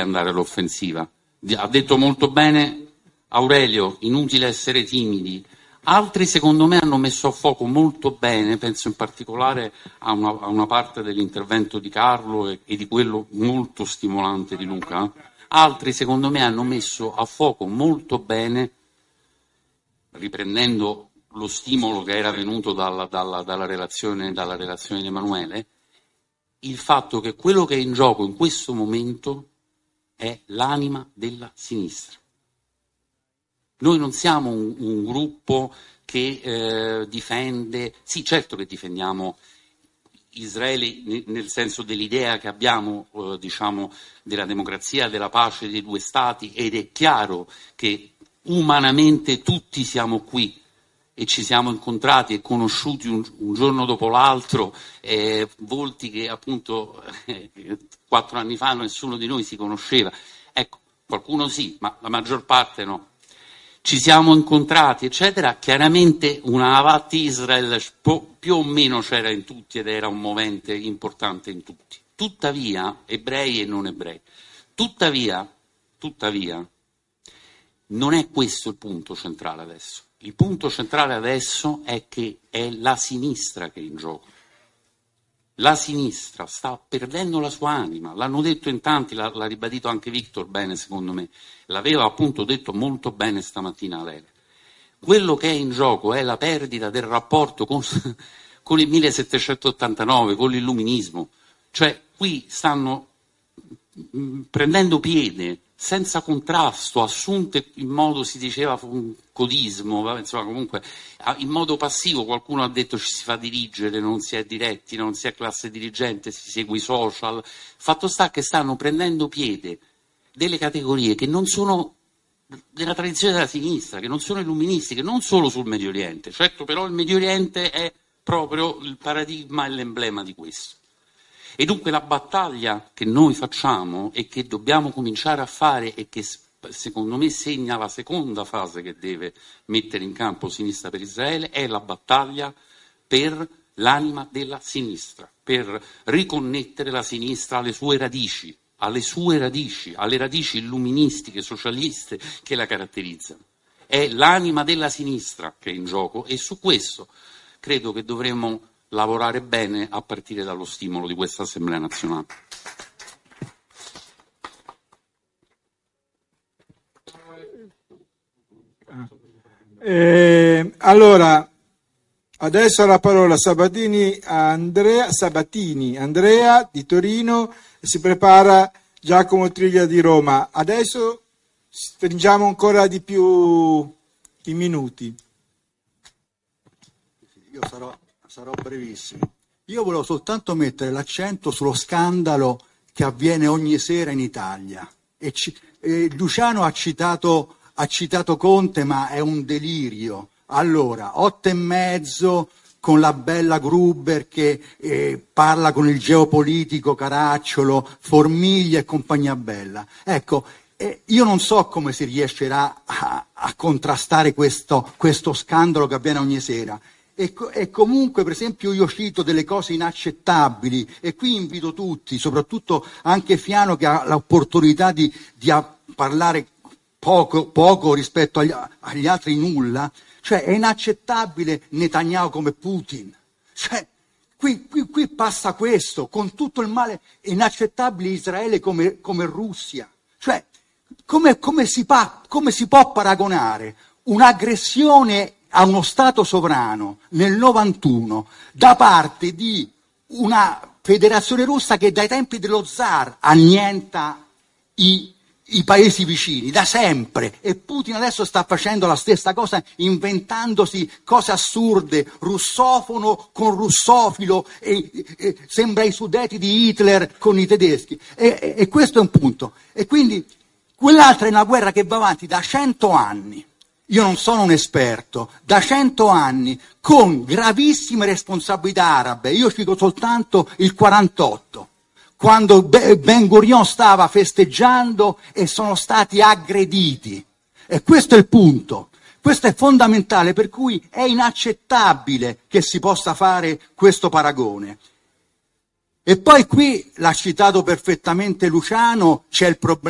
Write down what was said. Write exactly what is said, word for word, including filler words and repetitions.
andare all'offensiva. Ha detto molto bene Aurelio, inutile essere timidi. Altri secondo me hanno messo a fuoco molto bene, penso in particolare a una, a una parte dell'intervento di Carlo e, e di quello molto stimolante di Luca. Altri secondo me hanno messo a fuoco molto bene, riprendendo lo stimolo che era venuto dalla, dalla, dalla, relazione, dalla relazione di Emanuele, il fatto che quello che è in gioco in questo momento è l'anima della sinistra. Noi non siamo un, un gruppo che eh, difende, sì certo che difendiamo Israele nel senso dell'idea che abbiamo eh, diciamo della democrazia, della pace dei due stati, ed è chiaro che umanamente tutti siamo qui e ci siamo incontrati e conosciuti un, un giorno dopo l'altro, eh, volti che appunto eh, quattro anni fa nessuno di noi si conosceva. Ecco, qualcuno sì, ma la maggior parte no. Ci siamo incontrati, eccetera. Chiaramente una Avat Israel più o meno c'era in tutti ed era un movente importante in tutti. Tuttavia, ebrei e non ebrei, tuttavia, tuttavia, non è questo il punto centrale adesso. Il punto centrale adesso è che è la sinistra che è in gioco. La sinistra sta perdendo la sua anima, l'hanno detto in tanti, l'ha, l'ha ribadito anche Victor bene secondo me, l'aveva appunto detto molto bene stamattina a lei. Quello che è in gioco è la perdita del rapporto con, con il millesettecentottantanove, con l'illuminismo, cioè qui stanno prendendo piede senza contrasto, assunte in modo, si diceva, un codismo, insomma comunque in modo passivo. Qualcuno ha detto ci si fa dirigere, non si è diretti, non si è classe dirigente, si segue i social. Fatto sta che stanno prendendo piede delle categorie che non sono della tradizione della sinistra, che non sono illuministiche, non solo sul Medio Oriente. Certo, però il Medio Oriente è proprio il paradigma e l'emblema di questo. E dunque la battaglia che noi facciamo e che dobbiamo cominciare a fare e che secondo me segna la seconda fase che deve mettere in campo Sinistra per Israele è la battaglia per l'anima della sinistra, per riconnettere la sinistra alle sue radici, alle sue radici, alle radici illuministiche, socialiste che la caratterizzano. È l'anima della sinistra che è in gioco e su questo credo che dovremmo lavorare bene a partire dallo stimolo di questa Assemblea nazionale. Eh, allora, adesso la parola Sabatini a Andrea, Sabatini, Andrea di Torino, e si prepara Giacomo Triglia di Roma. Adesso stringiamo ancora di più i minuti. Io sarò Sarò brevissimo. Io volevo soltanto mettere l'accento sullo scandalo che avviene ogni sera in Italia. E ci, e Luciano ha citato, ha citato Conte, ma è un delirio. Allora, otto e mezzo con la bella Gruber che eh, parla con il geopolitico Caracciolo, Formiglia e compagnia bella. Ecco, eh, io non so come si riuscirà a, a contrastare questo, questo scandalo che avviene ogni sera. E, e comunque, per esempio, io cito delle cose inaccettabili e qui invito tutti, soprattutto anche Fiano che ha l'opportunità di, di parlare poco, poco rispetto agli, agli altri nulla, cioè è inaccettabile Netanyahu come Putin, cioè qui, qui, qui passa questo, con tutto il male, è inaccettabile Israele come, come Russia, cioè come, come, si pa, come si può paragonare un'aggressione a uno Stato sovrano nel novantuno da parte di una federazione russa che dai tempi dello zar annienta i, i paesi vicini, da sempre. E Putin adesso sta facendo la stessa cosa, inventandosi cose assurde, russofono con russofilo, e, e, sembra i Sudeti di Hitler con i tedeschi. E, e, e questo è un punto. E quindi quell'altra è una guerra che va avanti da cento anni. Io non sono un esperto, da cento anni, con gravissime responsabilità arabe. Io cito soltanto il quarantotto, quando Ben Gurion stava festeggiando e sono stati aggrediti. E questo è il punto. Questo è fondamentale, per cui è inaccettabile che si possa fare questo paragone. E poi qui, l'ha citato perfettamente Luciano, c'è il problema